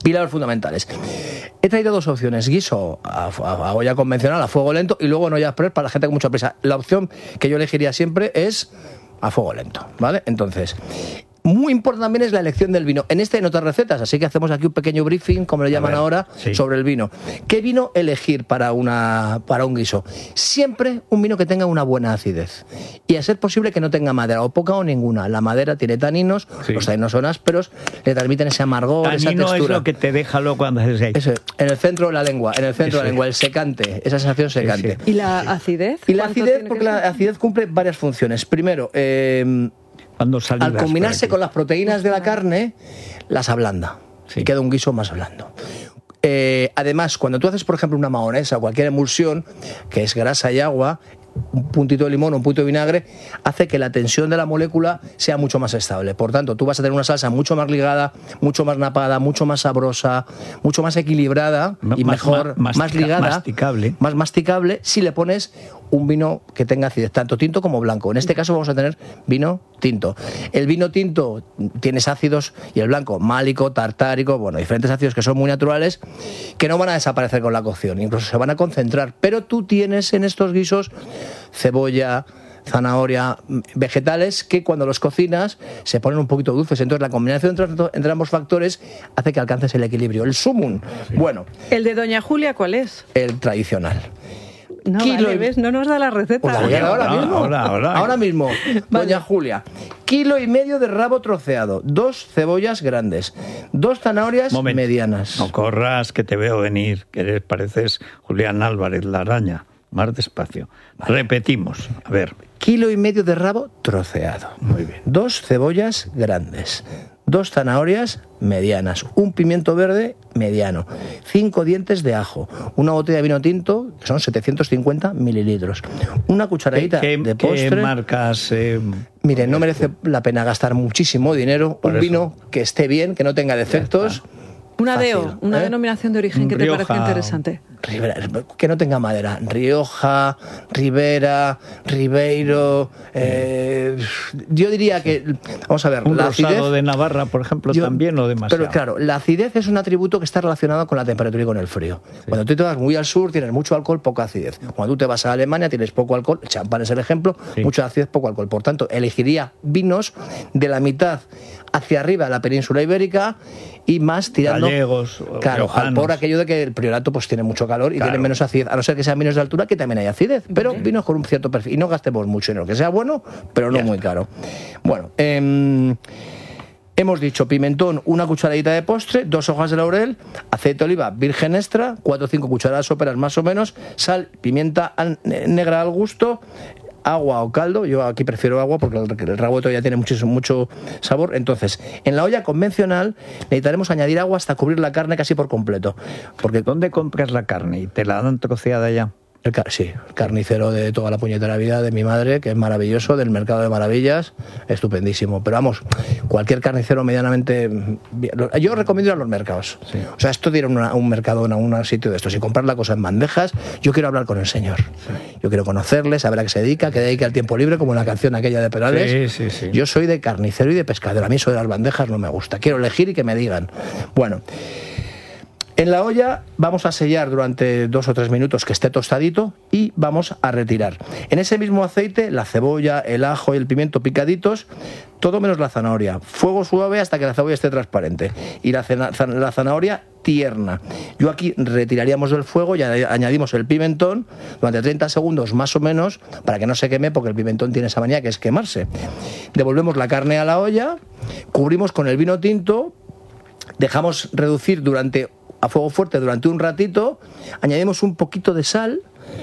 Pilares fundamentales. He traído dos opciones: guiso a olla convencional, a fuego lento, y luego en olla express para la gente con mucha prisa. La opción que yo elegiría siempre es a fuego lento, ¿vale? Entonces, muy importante también es la elección del vino. En en otras recetas, así que hacemos aquí un pequeño briefing, como le llaman ahora, sobre el vino. ¿Qué vino elegir para un guiso? Siempre un vino que tenga una buena acidez. Y a ser posible que no tenga madera, o poca o ninguna. La madera tiene taninos, los taninos son ásperos, le transmiten ese amargor, esa textura. Tanino es lo que te deja loco cuando haces ahí. Eso, en el centro de la lengua, el secante, esa sensación secante. ¿Y la acidez? Y la acidez, porque la acidez cumple varias funciones. Primero, al combinarse con las proteínas de la carne, las ablanda. Y queda un guiso más blando. Además, cuando tú haces, por ejemplo, una mahonesa o cualquier emulsión, que es grasa y agua, un puntito de limón o un puntito de vinagre, hace que la tensión de la molécula sea mucho más estable. Por tanto, tú vas a tener una salsa mucho más ligada, mucho más napada, mucho más sabrosa, mucho más equilibrada y mejor, más ligada, más masticable, si le pones un vino que tenga acidez, tanto tinto como blanco. En este caso vamos a tener vino tinto. El vino tinto tiene ácidos y el blanco málico, tartárico, bueno, diferentes ácidos que son muy naturales, que no van a desaparecer con la cocción, incluso se van a concentrar. Pero tú tienes en estos guisos cebolla, zanahoria, vegetales que cuando los cocinas se ponen un poquito dulces. Entonces la combinación entre ambos factores hace que alcances el equilibrio. El sumum, bueno. ¿El de Doña Julia cuál es? El tradicional. No, ¿ves? No nos da la receta. Pues la voy a dar ahora mismo. Doña Julia, 1,5 kilos de rabo troceado, 2 cebollas grandes, 2 zanahorias medianas. No corras, que te veo venir, que pareces Julián Álvarez, la araña. Más despacio. Vale. Repetimos, a ver. 1,5 kilos de rabo troceado. Muy bien. 2 cebollas grandes, 2 zanahorias medianas, un pimiento verde mediano, 5 dientes de ajo, una botella de vino tinto, que son 750 mililitros, una cucharadita de postre. ¿Qué marcas? Mire, no merece la pena gastar muchísimo dinero. Un vino que esté bien, que no tenga defectos. Una DO, una denominación de origen que te parezca interesante. Ribera, que no tenga madera. Rioja, Ribera, Ribeiro. Yo diría que, vamos a ver, un la rosado acidez de Navarra, por ejemplo, también o demasiado. Pero claro, la acidez es un atributo que está relacionado con la temperatura y con el frío. Sí. Cuando tú te vas muy al sur tienes mucho alcohol, poca acidez. Cuando tú te vas a Alemania tienes poco alcohol, el champán es el ejemplo, mucha acidez, poco alcohol. Por tanto, elegiría vinos de la mitad hacia arriba de la península ibérica y más tirando gallegos, por aquello de que el Priorato pues tiene mucho calor y tiene menos acidez, a no ser que sean vinos de altura, que también hay acidez, pero vinos con un cierto perfil. Y no gastemos mucho en lo que sea bueno, pero no muy caro. Bueno, hemos dicho pimentón, una cucharadita de postre, 2 hojas de laurel, aceite de oliva virgen extra, 4 o 5 cucharadas soperas más o menos, sal, pimienta negra al gusto, agua o caldo. Yo aquí prefiero agua porque el rabo todavía tiene mucho sabor. Entonces, en la olla convencional necesitaremos añadir agua hasta cubrir la carne casi por completo. Porque ¿dónde compras la carne? ¿Y te la dan troceada ya? Sí, el carnicero de toda la puñetera vida de mi madre, que es maravilloso, del Mercado de Maravillas, estupendísimo. Pero vamos, cualquier carnicero medianamente... Yo recomiendo ir a los mercados. Sí. O sea, esto de ir a un mercado, a un sitio de estos y comprar la cosa en bandejas, yo quiero hablar con el señor. Sí. Yo quiero conocerle, saber a qué se dedica, que dedica el tiempo libre, como en la canción aquella de Perales. Sí. Yo soy de carnicero y de pescadero. A mí eso de las bandejas no me gusta. Quiero elegir y que me digan. Bueno... En la olla vamos a sellar durante 2 o 3 minutos que esté tostadito y vamos a retirar. En ese mismo aceite, la cebolla, el ajo y el pimiento picaditos, todo menos la zanahoria. Fuego suave hasta que la cebolla esté transparente y la zanahoria tierna. Yo aquí retiraríamos del fuego y añadimos el pimentón durante 30 segundos más o menos para que no se queme, porque el pimentón tiene esa manía que es quemarse. Devolvemos la carne a la olla, cubrimos con el vino tinto, dejamos reducir a fuego fuerte durante un ratito, añadimos un poquito de sal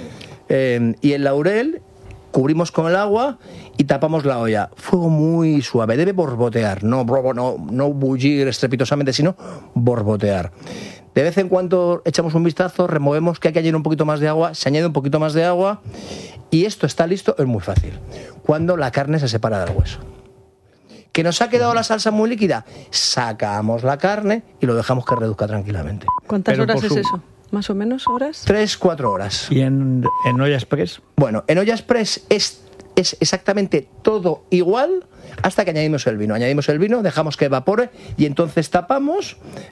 y el laurel, cubrimos con el agua y tapamos la olla. Fuego muy suave, debe borbotear, no bullir estrepitosamente, sino borbotear. De vez en cuando echamos un vistazo, removemos que hay que añadir un poquito más de agua, se añade un poquito más de agua y esto está listo. Es muy fácil, cuando la carne se separa del hueso. ¿Que nos ha quedado la salsa muy líquida? Sacamos la carne y lo dejamos que reduzca tranquilamente. ¿Cuántas horas es eso? ¿Más o menos horas? 3-4 horas. ¿Y en olla express? Bueno, en olla express es exactamente todo igual hasta que añadimos el vino. Añadimos el vino, dejamos que evapore y entonces tapamos